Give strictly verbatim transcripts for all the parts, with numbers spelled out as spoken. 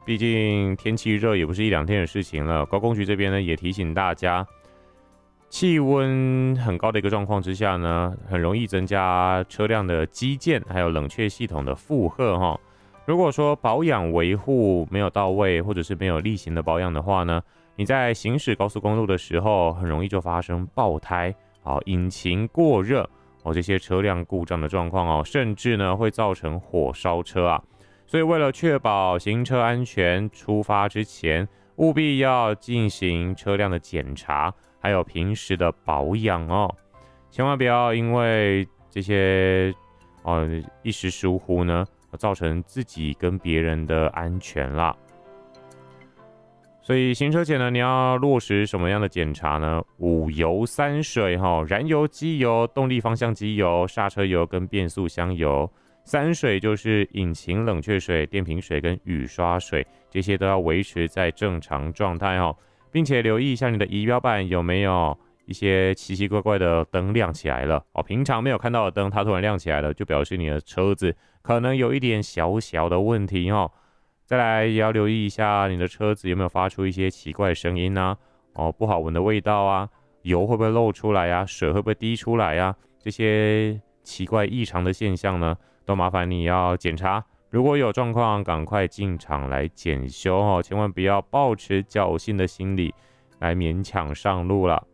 毕竟天气热也不是一两天的事情了。高工局这边呢也提醒大家，气温很高的一个状况之下呢，很容易增加车辆的机件还有冷却系统的负荷哈。如果说保养维护没有到位，或者是没有例行的保养的话呢，你在行驶高速公路的时候，很容易就发生爆胎、好引擎过热哦这些车辆故障的状况哦，甚至呢会造成火烧车啊。所以为了确保行车安全，出发之前务必要进行车辆的检查，还有平时的保养哦。千万不要因为这些哦一时疏忽呢，造成自己跟别人的安全啦。所以行车前呢，你要落实什么样的检查呢？五油三水哈，燃油、机油、动力方向机油、刹车油跟变速箱油。三水就是引擎冷却水、电瓶水跟雨刷水，这些都要维持在正常状态哦，并且留意一下你的仪表板有没有一些奇奇怪怪的灯亮起来了哦。平常没有看到的灯，它突然亮起来了，就表示你的车子可能有一点小小的问题哦。再来也要留意一下你的车子有没有发出一些奇怪的声音啊，哦，不好闻的味道啊，油会不会漏出来啊，水会不会滴出来啊，这些奇怪异常的现象呢，都麻烦你要检查。如果有状况，赶快进场来检修哦，千万不要抱持侥幸的心理来勉强上路了。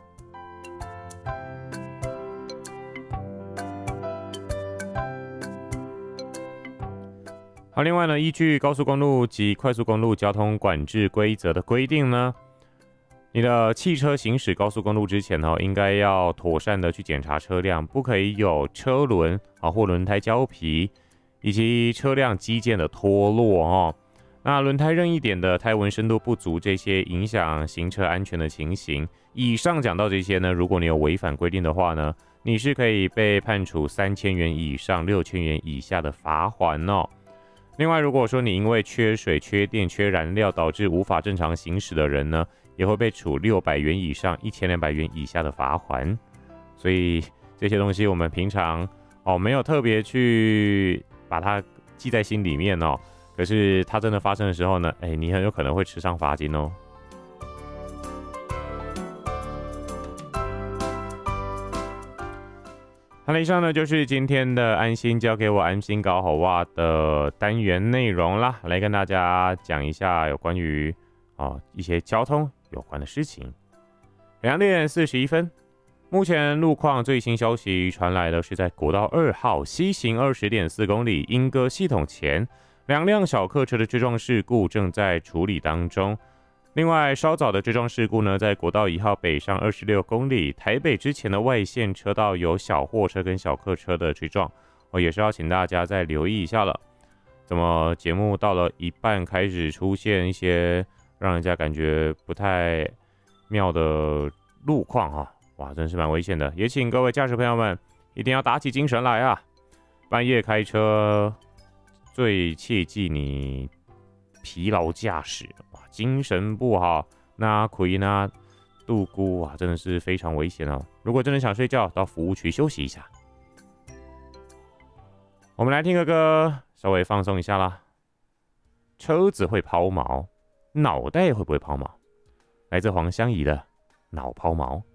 好，另外呢，依据高速公路及快速公路交通管制规则的规定呢，你的汽车行驶高速公路之前呢，应该要妥善的去检查车辆，不可以有车轮啊或轮胎胶皮，以及车辆机件的脱落哦。那轮胎任意点的胎纹深度不足，这些影响行车安全的情形，以上讲到这些呢，如果你有违反规定的话呢，你是可以被判处三千元以上六千元以下的罚锾哦。另外，如果说你因为缺水、缺电、缺燃料导致无法正常行驶的人呢，也会被处六百元以上一千两百元以下的罚锾。所以这些东西我们平常哦没有特别去把它记在心里面哦，可是它真的发生的时候呢，哎，你很有可能会吃上罚金哦。好了，以上呢就是今天的安心交给我安心搞好哇的单元内容啦，来跟大家讲一下有关于哦一些交通有关的事情。两点四十一分，目前路况最新消息传来的是在国道二号西行二十点四公里莺歌系统前，两辆小客车的追撞事故正在处理当中。另外，稍早的追撞事故呢，在国道一号北上二十六公里台北之前的外线车道有小货车跟小客车的追撞，哦，也是要请大家再留意一下了。怎么节目到了一半开始出现一些让人家感觉不太妙的路况哈、啊？哇，真是蛮危险的，也请各位驾驶朋友们一定要打起精神来啊！半夜开车最切记你疲劳驾驶，哇，精神不好，那亏那度孤啊，真的是非常危险哦。如果真的想睡觉，到服务区休息一下。我们来听个歌，稍微放松一下啦。车子会抛锚，脑袋会不会抛锚？来自黄湘怡的《脑抛锚》。